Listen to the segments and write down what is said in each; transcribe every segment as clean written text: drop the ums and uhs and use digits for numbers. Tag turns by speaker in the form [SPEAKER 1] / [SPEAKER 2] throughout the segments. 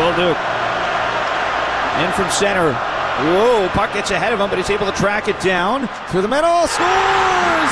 [SPEAKER 1] Bolduc. In from center. Whoa, puck gets ahead of him, but he's able to track it down. Through the middle, scores!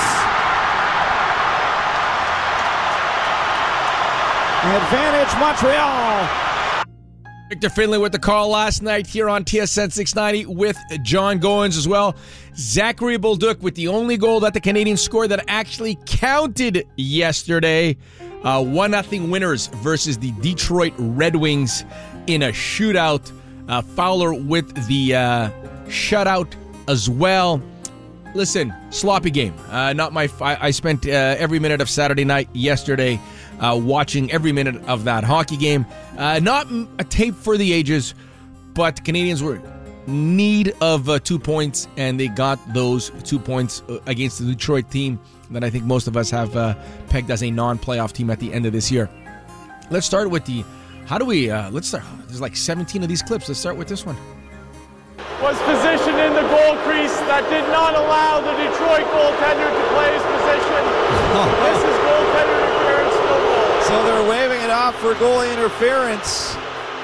[SPEAKER 1] Advantage Montreal.
[SPEAKER 2] Victor Finlay with the call last night here on TSN 690 with John Goins as well. Zachary Bolduc with the only goal that the Canadiens scored that actually counted yesterday. 1-0 winners versus the Detroit Red Wings in a shootout. Fowler with the shutout as well. Listen, sloppy game. I spent every minute of Saturday night yesterday watching every minute of that hockey game. Not a tape for the ages, but the Canadiens were in need of 2 points, and they got those 2 points against the Detroit team that I think most of us have pegged as a non-playoff team at the end of this year. Let's start with let's start. There's like 17 of these clips. Let's start with this one.
[SPEAKER 3] Was positioned in the goal crease. That did not allow the Detroit goaltender to play his position. This is goaltender interference, no goal.
[SPEAKER 1] So they're waving it off for goalie interference.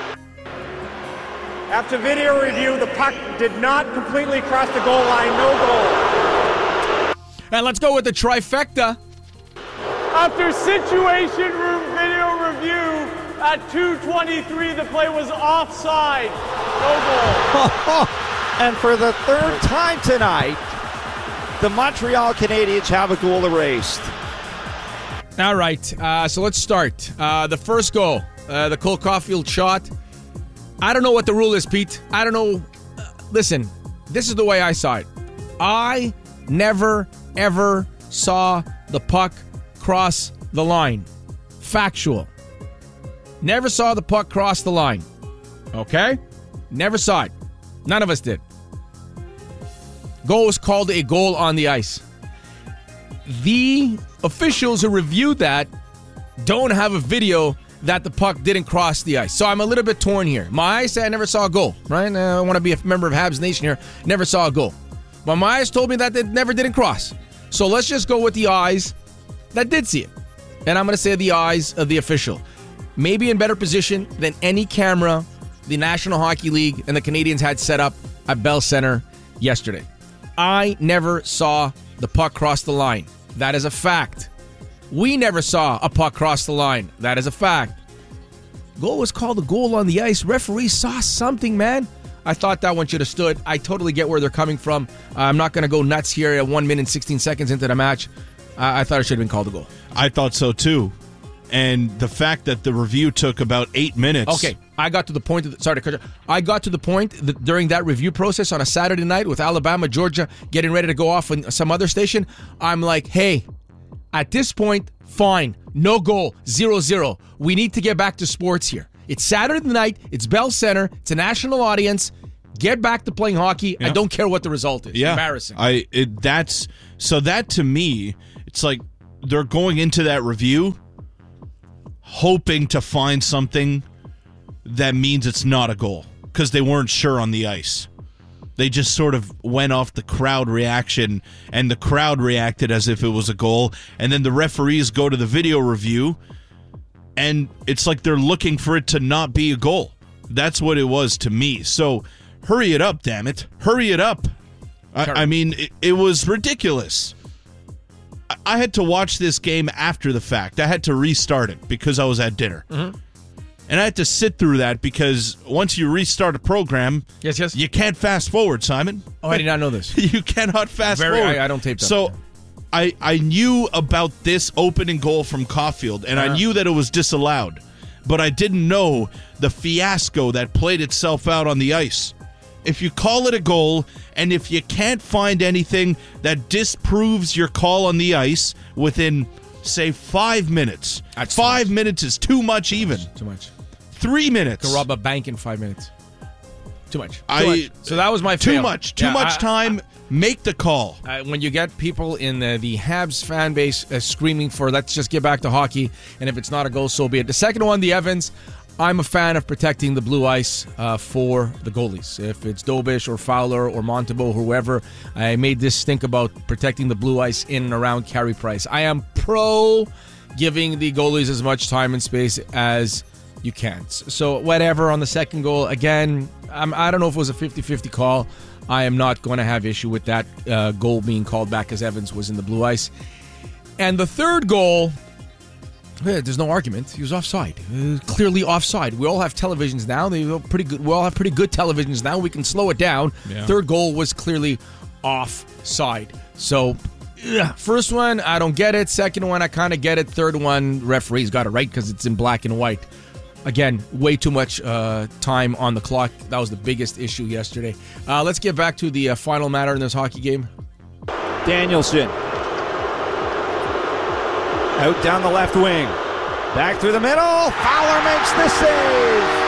[SPEAKER 3] After video review, the puck did not completely cross the goal line, no goal.
[SPEAKER 2] And let's go with the trifecta.
[SPEAKER 3] After situation room video review, at 2:23, the play was offside. No goal.
[SPEAKER 1] And for the third time tonight, the Montreal Canadiens have a goal erased.
[SPEAKER 2] All right, so let's start. The first goal, the Cole Caulfield shot. I don't know what the rule is, Pete. I don't know. Listen, this is the way I saw it. I never, ever saw the puck cross the line. Factual. Never saw the puck cross the line. Okay? Never saw it. None of us did. Goal was called a goal on the ice. The officials who reviewed that don't have a video that the puck didn't cross the ice. So I'm a little bit torn here. My eyes say I never saw a goal, right? I want to be a member of Habs Nation here. Never saw a goal. But my eyes told me that it never didn't cross. So let's just go with the eyes that did see it. And I'm going to say the eyes of the official. Maybe in better position than any camera the National Hockey League and the Canadiens had set up at Bell Center yesterday. I never saw the puck cross the line. That is a fact. We never saw a puck cross the line. That is a fact. Goal was called a goal on the ice. Referee saw something, man. I thought that one should have stood. I totally get where they're coming from. I'm not going to go nuts here at 1 minute and 16 seconds into the match. I thought it should have been called a goal.
[SPEAKER 4] I thought so too. And the fact that the review took about 8 minutes.
[SPEAKER 2] Okay, I got to the point. I got to the point that during that review process on a Saturday night with Alabama, Georgia getting ready to go off on some other station. I'm like, hey, at this point, fine, no goal, 0-0. We need to get back to sports here. It's Saturday night. It's Bell Center. It's a national audience. Get back to playing hockey. Yeah. I don't care what the result is. Yeah. Embarrassing.
[SPEAKER 4] That to me, it's like they're going into that review hoping to find something that means it's not a goal because they weren't sure on the ice. They just sort of went off the crowd reaction, and the crowd reacted as if it was a goal, and then the referees go to the video review, and it's like they're looking for it to not be a goal. That's what it was to me. So hurry it up, damn it. Hurry it up. I mean, it was ridiculous. I had to watch this game after the fact. I had to restart it because I was at dinner. Mm-hmm. And I had to sit through that because once you restart a program,
[SPEAKER 2] yes,
[SPEAKER 4] you can't fast forward, Simon.
[SPEAKER 2] Oh, I did not know this.
[SPEAKER 4] You cannot fast forward.
[SPEAKER 2] I don't tape that.
[SPEAKER 4] So I knew about this opening goal from Caulfield, and I knew that it was disallowed. But I didn't know the fiasco that played itself out on the ice. If you call it a goal, and if you can't find anything that disproves your call on the ice within, say, 5 minutes.
[SPEAKER 2] That's
[SPEAKER 4] 5 minutes is too much even.
[SPEAKER 2] Too much.
[SPEAKER 4] 3 minutes.
[SPEAKER 2] To rob a bank in 5 minutes. Too much. So that was my fail.
[SPEAKER 4] Too much time. Make the call.
[SPEAKER 2] When you get people in the Habs fan base screaming for let's just get back to hockey, and if it's not a goal, so be it. The second one, the Evans, I'm a fan of protecting the blue ice for the goalies. If it's Dobish or Fowler or Montembeault or whoever, I made this stink about protecting the blue ice in and around Carey Price. I am pro giving the goalies as much time and space as You can't. So whatever on the second goal. Again, I don't know if it was a 50-50 call. I am not going to have issue with that goal being called back as Evans was in the blue ice. And the third goal, there's no argument. He was offside. Clearly offside. We all have televisions now. They're pretty good. We all have pretty good televisions now. We can slow it down.
[SPEAKER 4] Yeah.
[SPEAKER 2] Third goal was clearly offside. So first one, I don't get it. Second one, I kind of get it. Third one, referee's got it right because it's in black and white. Again, way too much time on the clock. That was the biggest issue yesterday. Let's get back to the final matter in this hockey game.
[SPEAKER 1] Danielson. Out down the left wing. Back through the middle. Fowler makes the save.